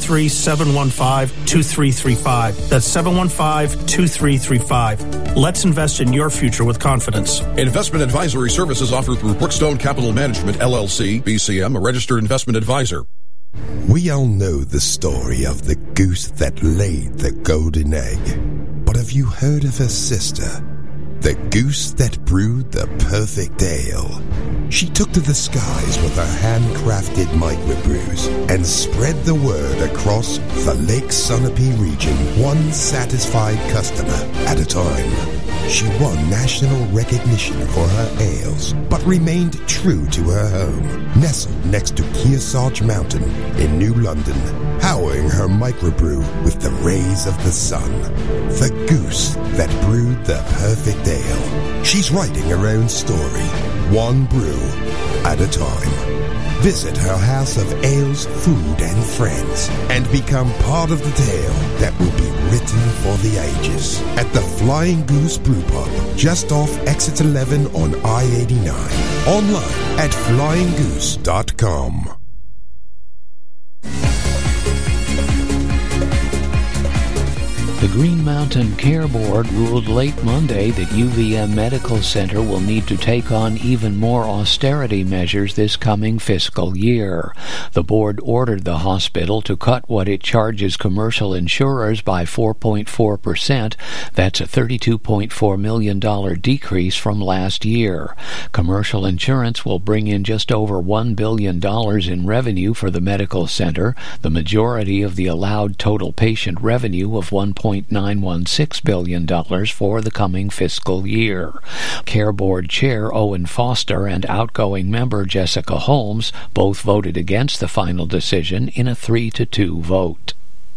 603-715-2335. That's 715-2335. Let's invest in your future with confidence. Investment advisory services offered through Brookstone Capital Management, LLC, BCM, a registered investment advisor. We all know the story of the goose that laid the golden egg. But have you heard of her sister? The goose that brewed the perfect ale. She took to the skies with her handcrafted microbrews and spread the word across the Lake Sunapee region, one satisfied customer at a time. She won national recognition for her ales, but remained true to her home, nestled next to Kearsarge Mountain in New London, powering her microbrew with the rays of the sun. The goose that brewed the perfect ale. She's writing her own story, one brew at a time. Visit her house of ales, food, and friends and become part of the tale that will be written for the ages at the Flying Goose Brew Pub, just off Exit 11 on I-89. Online at flyinggoose.com. The Green Mountain Care Board ruled late Monday that UVM Medical Center will need to take on even more austerity measures this coming fiscal year. The board ordered the hospital to cut what it charges commercial insurers by 4.4%. That's a $32.4 million decrease from last year. Commercial insurance will bring in just over $1 billion in revenue for the medical center, the majority of the allowed total patient revenue of $1.916 billion for the coming fiscal year. Care Board Chair Owen Foster and outgoing member Jessica Holmes both voted against the final decision in a 3-2 vote.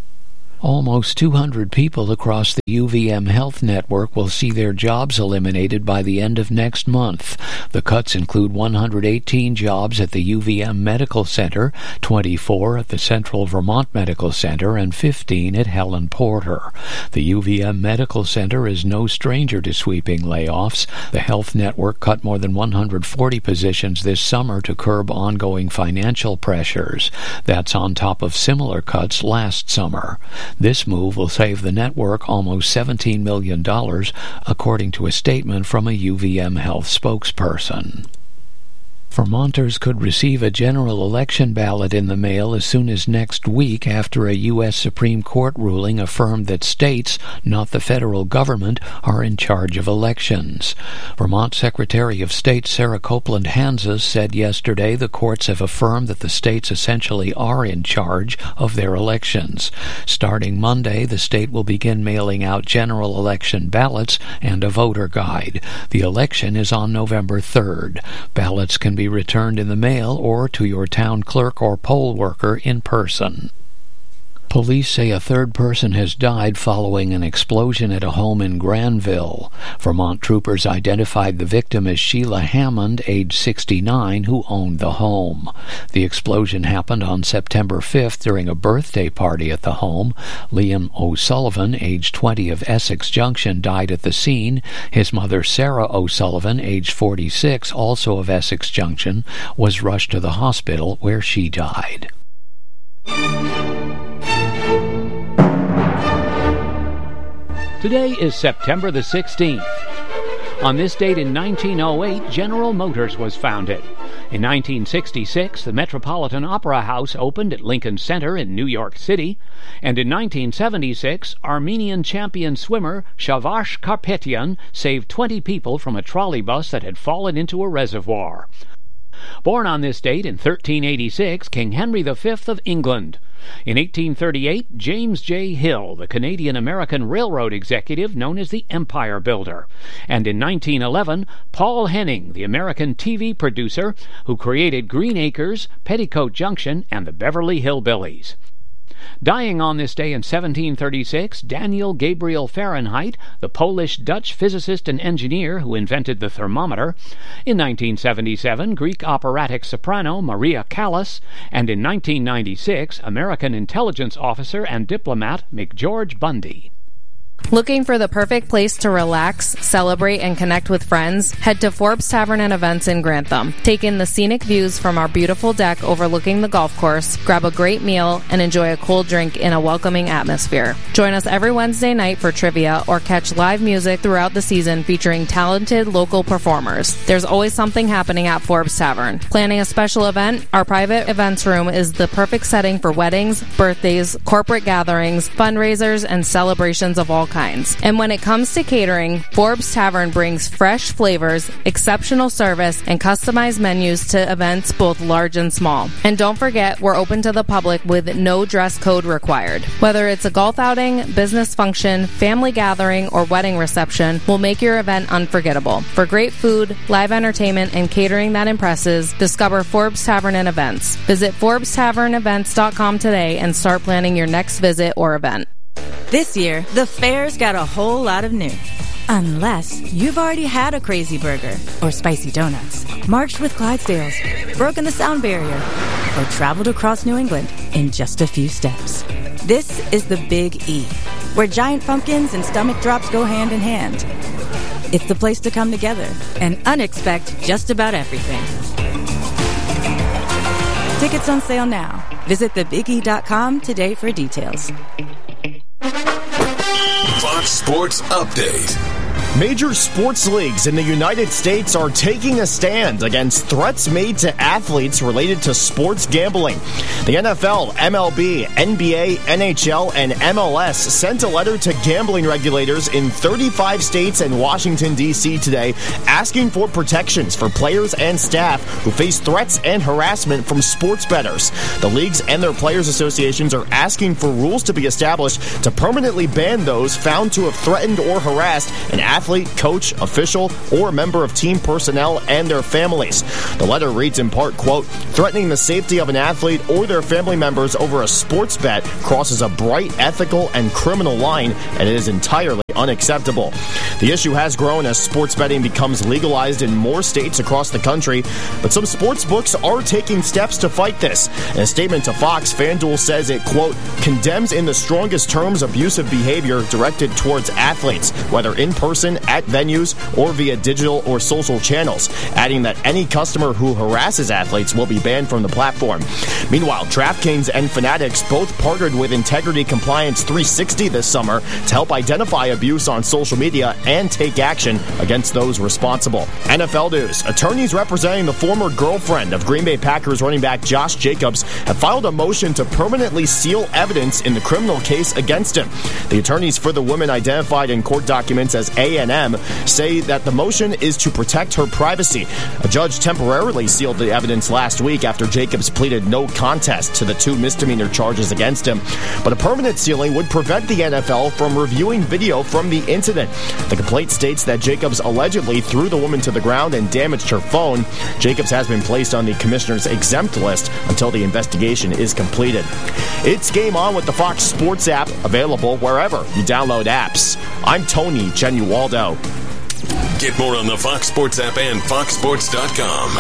Almost 200 people across the UVM Health Network will see their jobs eliminated by the end of next month. The cuts include 118 jobs at the UVM Medical Center, 24 at the Central Vermont Medical Center, and 15 at Helen Porter. The UVM Medical Center is no stranger to sweeping layoffs. The Health Network cut more than 140 positions this summer to curb ongoing financial pressures. That's on top of similar cuts last summer. This move will save the network almost $17 million, according to a statement from a UVM Health spokesperson. Vermonters could receive a general election ballot in the mail as soon as next week after a U.S. Supreme Court ruling affirmed that states, not the federal government, are in charge of elections. Vermont Secretary of State Sarah Copeland Hanses said yesterday the courts have affirmed that the states essentially are in charge of their elections. Starting Monday, the state will begin mailing out general election ballots and a voter guide. The election is on November 3rd. Ballots can be returned in the mail or to your town clerk or poll worker in person. Police say a third person has died following an explosion at a home in Granville. Vermont troopers identified the victim as Sheila Hammond, age 69, who owned the home. The explosion happened on September 5th during a birthday party at the home. Liam O'Sullivan, age 20, of Essex Junction, died at the scene. His mother, Sarah O'Sullivan, age 46, also of Essex Junction, was rushed to the hospital where she died. Today is September the 16th. On this date in 1908, General Motors was founded. In 1966, the Metropolitan Opera House opened at Lincoln Center in New York City. And in 1976, Armenian champion swimmer Shavash Karpetyan saved 20 people from a trolley bus that had fallen into a reservoir. Born on this date in 1386, King Henry V of England. In 1838, James J. Hill, the Canadian-American railroad executive known as the Empire Builder. And in 1911, Paul Henning, the American TV producer who created Green Acres, Petticoat Junction, and the Beverly Hillbillies. Dying on this day in 1736, Daniel Gabriel Fahrenheit, the Polish-Dutch physicist and engineer who invented the thermometer. In 1977, Greek operatic soprano Maria Callas. And in 1996, American intelligence officer and diplomat McGeorge Bundy. Looking for the perfect place to relax, celebrate, and connect with friends? Head to Forbes Tavern and Events in Grantham. Take in the scenic views from our beautiful deck overlooking the golf course, grab a great meal, and enjoy a cold drink in a welcoming atmosphere. Join us every Wednesday night for trivia or catch live music throughout the season featuring talented local performers. There's always something happening at Forbes Tavern. Planning a special event? Our private events room is the perfect setting for weddings, birthdays, corporate gatherings, fundraisers, and celebrations of all kinds. And when it comes to catering, Forbes Tavern brings fresh flavors, exceptional service, and customized menus to events both large and small. And don't forget, we're open to the public with no dress code required. Whether it's a golf outing, business function, family gathering, or wedding reception, we'll make your event unforgettable. For great food, live entertainment, and catering that impresses, discover Forbes Tavern and Events. Visit ForbesTavernEvents.com today and start planning your next visit or event. This year, the fair's got a whole lot of new. Unless you've already had a crazy burger or spicy donuts, marched with Clydesdales, broken the sound barrier, or traveled across New England in just a few steps. This is the Big E, where giant pumpkins and stomach drops go hand in hand. It's the place to come together and unexpect just about everything. Tickets on sale now. Visit thebige.com today for details. Fox Sports Update. Major sports leagues in the United States are taking a stand against threats made to athletes related to sports gambling. The NFL, MLB, NBA, NHL, and MLS sent a letter to gambling regulators in 35 states and Washington, D.C. today, asking for protections for players and staff who face threats and harassment from sports bettors. The leagues and their players' associations are asking for rules to be established to permanently ban those found to have threatened or harassed an athlete, coach, official, or member of team personnel and their families. The letter reads in part, quote, "Threatening the safety of an athlete or their family members over a sports bet crosses a bright ethical and criminal line and it is entirely unacceptable." The issue has grown as sports betting becomes legalized in more states across the country, but some sports books are taking steps to fight this. In a statement to Fox, FanDuel says it, quote, "condemns in the strongest terms abusive behavior directed towards athletes, whether in person, at venues, or via digital or social channels," adding that any customer who harasses athletes will be banned from the platform. Meanwhile, DraftKings and Fanatics both partnered with Integrity Compliance 360 this summer to help identify abuse on social media and take action against those responsible. NFL news. Attorneys representing the former girlfriend of Green Bay Packers running back Josh Jacobs have filed a motion to permanently seal evidence in the criminal case against him. The attorneys for the woman identified in court documents as A&M say that the motion is to protect her privacy. A judge temporarily sealed the evidence last week after Jacobs pleaded no contest to the 2 misdemeanor charges against him. But a permanent sealing would prevent the NFL from reviewing video from the incident. The complaint states that Jacobs allegedly threw the woman to the ground and damaged her phone. Jacobs has been placed on the commissioner's exempt list until the investigation is completed. It's Game On with the Fox Sports app, available wherever you download apps. I'm Tony Genualdo. Get more on the Fox Sports app and foxsports.com.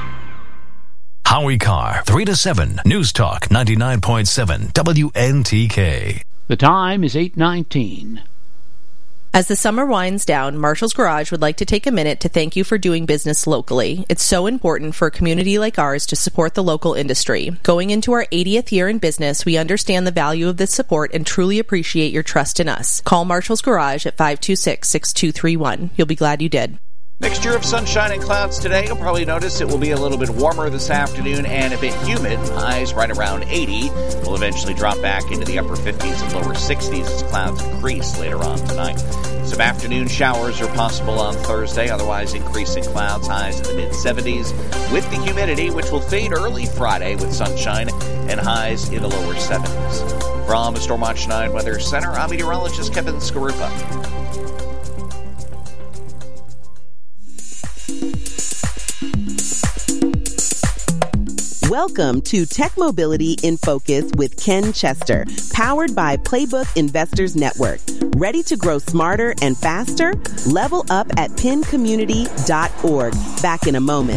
Howie Carr, 3 to 7, News Talk 99.7 WNTK. The time is 8:19. As the summer winds down, Marshall's Garage would like to take a minute to thank you for doing business locally. It's so important for a community like ours to support the local industry. Going into our 80th year in business, we understand the value of this support and truly appreciate your trust in us. Call Marshall's Garage at 526-6231. You'll be glad you did. Mixture of sunshine and clouds today. You'll probably notice it will be a little bit warmer this afternoon and a bit humid. Highs right around 80. We'll eventually drop back into the upper 50s and lower 60s as clouds increase later on tonight. Some afternoon showers are possible on Thursday, otherwise increasing clouds, highs in the mid-70s with the humidity, which will fade early Friday with sunshine and highs in the lower 70s. From the Storm Watch 9 Weather Center, I'm meteorologist Kevin Skarupa. Welcome to Tech Mobility in Focus with Ken Chester, powered by Playbook Investors Network. Ready to grow smarter and faster? Level up at pincommunity.org. Back in a moment.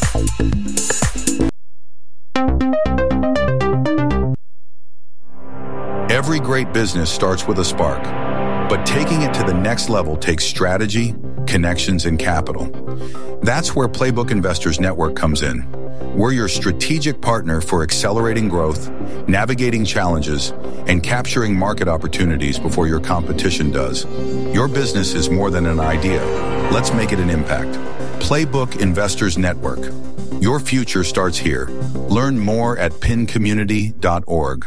Every great business starts with a spark, but taking it to the next level takes strategy, connections, and capital. That's where Playbook Investors Network comes in. We're your strategic partner for accelerating growth, navigating challenges, and capturing market opportunities before your competition does. Your business is more than an idea. Let's make it an impact. Playbook Investors Network. Your future starts here. Learn more at pincommunity.org.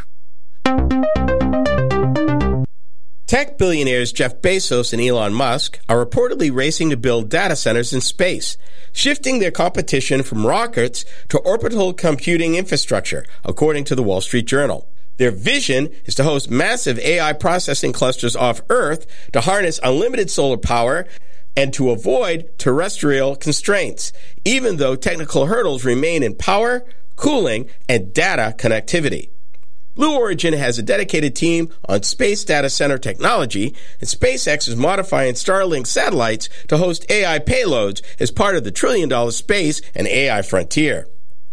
Tech billionaires Jeff Bezos and Elon Musk are reportedly racing to build data centers in space, shifting their competition from rockets to orbital computing infrastructure, according to the Wall Street Journal. Their vision is to host massive AI processing clusters off Earth to harness unlimited solar power and to avoid terrestrial constraints, even though technical hurdles remain in power, cooling, and data connectivity. Blue Origin has a dedicated team on space data center technology, and SpaceX is modifying Starlink satellites to host AI payloads as part of the trillion-dollar space and AI frontier.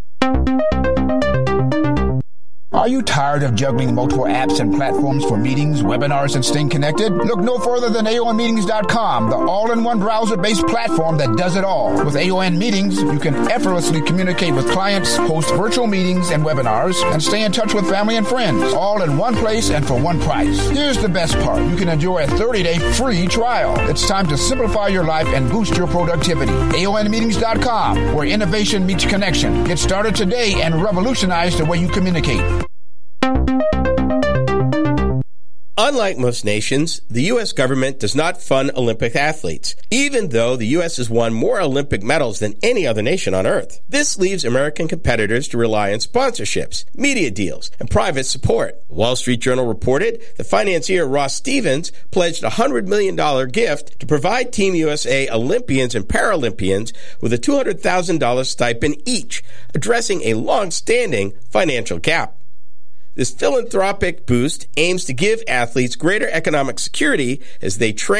Are you tired of juggling multiple apps and platforms for meetings, webinars, and staying connected? Look no further than AONmeetings.com, the all-in-one browser-based platform that does it all. With AON Meetings, you can effortlessly communicate with clients, host virtual meetings and webinars, and stay in touch with family and friends, all in one place and for one price. Here's the best part. You can enjoy a 30-day free trial. It's time to simplify your life and boost your productivity. AONmeetings.com, where innovation meets connection. Get started today and revolutionize the way you communicate. Unlike most nations, the U.S. government does not fund Olympic athletes, even though the U.S. has won more Olympic medals than any other nation on Earth. This leaves American competitors to rely on sponsorships, media deals, and private support. The Wall Street Journal reported the financier Ross Stevens pledged a $100 million gift to provide Team USA Olympians and Paralympians with a $200,000 stipend each, addressing a long-standing financial gap. This philanthropic boost aims to give athletes greater economic security as they train